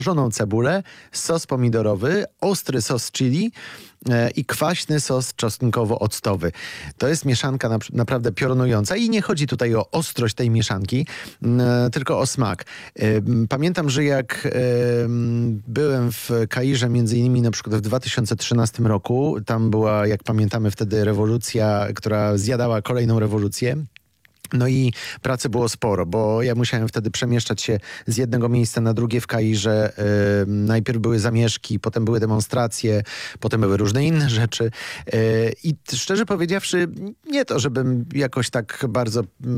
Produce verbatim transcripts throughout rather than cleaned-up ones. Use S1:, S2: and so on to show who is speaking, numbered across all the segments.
S1: żoną cebulę, sos pomidorowy, ostry sos chili i kwaśny sos czosnkowo-octowy. To jest mieszanka na, naprawdę piorunująca i nie chodzi tutaj o ostrość tej mieszanki, e, tylko o smak. E, pamiętam, że jak e, byłem w Kairze między innymi na przykład w dwa tysiące trzynastym roku, tam była, jak pamiętamy wtedy, rewolucja, która zjadała kolejną rewolucję. No i pracy było sporo, bo ja musiałem wtedy przemieszczać się z jednego miejsca na drugie w Kairze. Yy, najpierw były zamieszki, potem były demonstracje, potem były różne inne rzeczy. Yy, I szczerze powiedziawszy, nie to, żebym jakoś tak bardzo yy,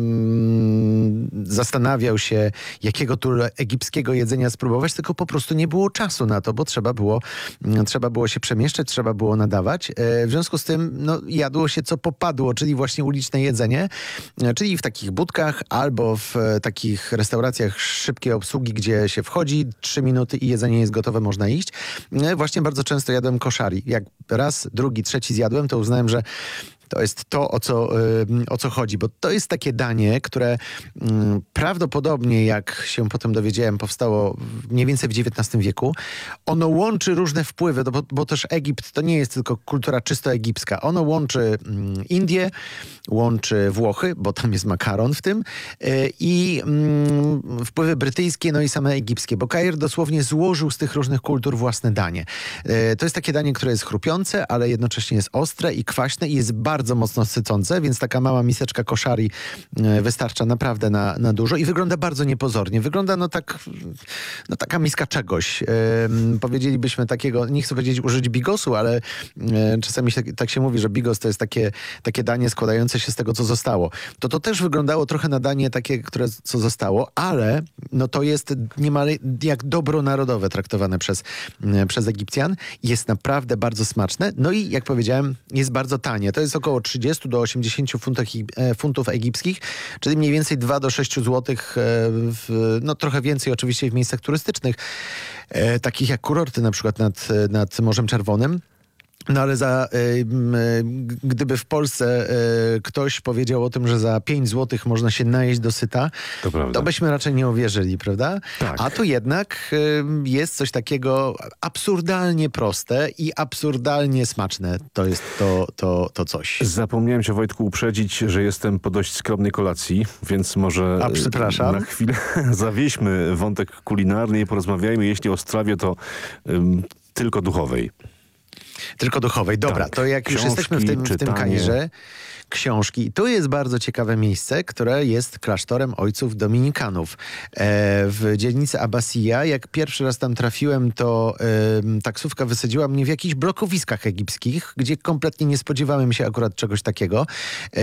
S1: zastanawiał się, jakiego tu egipskiego jedzenia spróbować, tylko po prostu nie było czasu na to, bo trzeba było, yy, trzeba było się przemieszczać, trzeba było nadawać. Yy, w związku z tym no, jadło się co popadło, czyli właśnie uliczne jedzenie, yy, czyli w takich budkach albo w e, takich restauracjach szybkiej obsługi, gdzie się wchodzi, trzy minuty i jedzenie jest gotowe, można iść. E, właśnie bardzo często jadłem koszari. Jak raz, drugi, trzeci zjadłem, to uznałem, że to jest to, o co, o co chodzi, bo to jest takie danie, które mm, prawdopodobnie, jak się potem dowiedziałem, powstało mniej więcej w dziewiętnastym wieku. Ono łączy różne wpływy, bo, bo też Egipt to nie jest tylko kultura czysto egipska. Ono łączy mm, Indię, łączy Włochy, bo tam jest makaron w tym yy, i mm, wpływy brytyjskie, no i same egipskie, bo Kair dosłownie złożył z tych różnych kultur własne danie. Yy, to jest takie danie, które jest chrupiące, ale jednocześnie jest ostre i kwaśne i jest bardzo bardzo mocno sycące, więc taka mała miseczka koszari wystarcza naprawdę na, na dużo i wygląda bardzo niepozornie. Wygląda no tak, no taka miska czegoś. Yy, powiedzielibyśmy takiego, nie chcę powiedzieć użyć bigosu, ale yy, czasami się, tak się mówi, że bigos to jest takie, takie danie składające się z tego, co zostało. To to też wyglądało trochę na danie takie, które co zostało, ale no to jest niemal jak dobro narodowe traktowane przez, yy, przez Egipcjan. Jest naprawdę bardzo smaczne. No i jak powiedziałem, jest bardzo tanie. To jest około trzydzieści do osiemdziesięciu funtów, funtów egipskich, czyli mniej więcej dwa do sześciu złotych, w, no trochę więcej oczywiście w miejscach turystycznych, e, takich jak kurorty na przykład nad, nad Morzem Czerwonym. No ale za, y, y, gdyby w Polsce y, ktoś powiedział o tym, że za pięć złotych można się najeść do syta, to, to byśmy raczej nie uwierzyli, prawda?
S2: Tak.
S1: A tu jednak y, jest coś takiego absurdalnie proste i absurdalnie smaczne. To jest to, to, to coś.
S2: Zapomniałem się, Wojtku, uprzedzić, że jestem po dość skromnej kolacji, więc może
S1: A, przepraszam.
S2: na chwilę zawieźmy wątek kulinarny i porozmawiajmy, jeśli o strawie, to ym, tylko duchowej.
S1: Tylko duchowej. Dobra,
S2: tak.
S1: to jak
S2: Książki,
S1: już jesteśmy w tym, w tym Kairze, książki. Tu jest bardzo ciekawe miejsce, które jest klasztorem ojców dominikanów. E, w dzielnicy Abbasija, jak pierwszy raz tam trafiłem, to e, taksówka wysadziła mnie w jakichś blokowiskach egipskich, gdzie kompletnie nie spodziewałem się akurat czegoś takiego. E,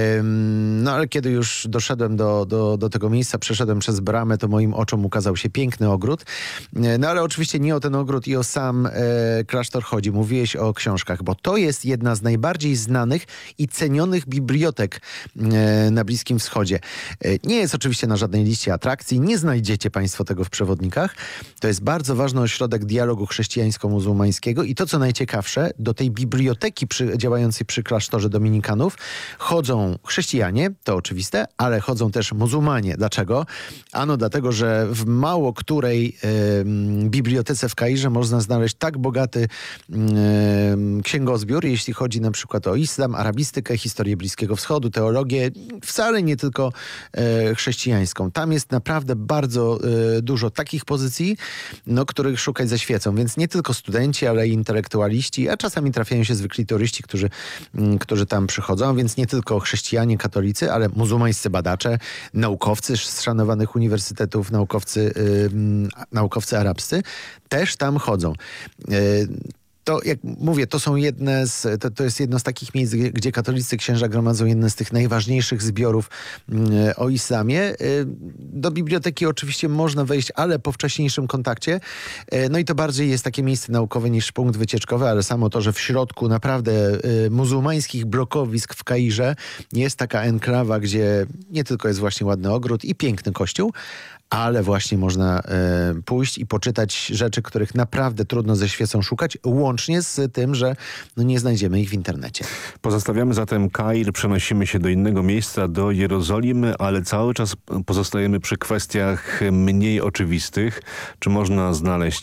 S1: no ale kiedy już doszedłem do, do, do tego miejsca, przeszedłem przez bramę, to moim oczom ukazał się piękny ogród. E, no ale oczywiście nie o ten ogród i o sam e, klasztor chodzi. Mówiłeś o książkach, bo to jest jedna z najbardziej znanych i cenionych bibliotek e, na Bliskim Wschodzie. E, nie jest oczywiście na żadnej liście atrakcji, nie znajdziecie państwo tego w przewodnikach. To jest bardzo ważny ośrodek dialogu chrześcijańsko-muzułmańskiego i to, co najciekawsze, do tej biblioteki przy, działającej przy klasztorze dominikanów chodzą chrześcijanie, to oczywiste, ale chodzą też muzułmanie. Dlaczego? Ano dlatego, że w mało której e, bibliotece w Kairze można znaleźć tak bogaty e, księgozbiór, jeśli chodzi na przykład o islam, arabistykę, historię Bliskiego Wschodu, teologię, wcale nie tylko e, chrześcijańską. Tam jest naprawdę bardzo e, dużo takich pozycji, no, których szukać ze świecą. Więc nie tylko studenci, ale i intelektualiści, a czasami trafiają się zwykli turyści, którzy, m, którzy tam przychodzą, więc nie tylko chrześcijanie, katolicy, ale muzułmańscy badacze, naukowcy z szanowanych uniwersytetów, naukowcy, y, naukowcy arabscy też tam chodzą. Y, To, jak mówię, to są jedne z, to, to jest jedno z takich miejsc, gdzie, gdzie katolicy księża gromadzą jedne z tych najważniejszych zbiorów y, o islamie. Y, do biblioteki oczywiście można wejść, ale po wcześniejszym kontakcie. Y, no i to bardziej jest takie miejsce naukowe niż punkt wycieczkowy, ale samo to, że w środku naprawdę y, muzułmańskich blokowisk w Kairze jest taka enklawa, gdzie nie tylko jest właśnie ładny ogród i piękny kościół, ale właśnie można e, pójść i poczytać rzeczy, których naprawdę trudno ze świecą szukać, łącznie z tym, że no, nie znajdziemy ich w internecie.
S2: Pozostawiamy zatem Kair, przenosimy się do innego miejsca, do Jerozolimy, ale cały czas pozostajemy przy kwestiach mniej oczywistych. Czy można znaleźć